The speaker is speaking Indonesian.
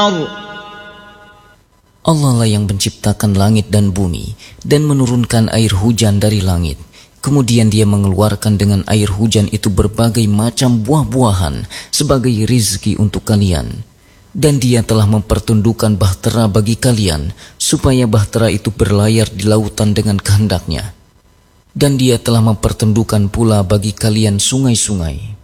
Allah lah yang menciptakan langit dan bumi dan menurunkan air hujan dari langit. Kemudian Dia mengeluarkan dengan air hujan itu berbagai macam buah-buahan sebagai rizki untuk kalian. Dan Dia telah mempertundukkan bahtera bagi kalian supaya bahtera itu berlayar di lautan dengan kehendaknya. Dan Dia telah mempertundukkan pula bagi kalian sungai-sungai.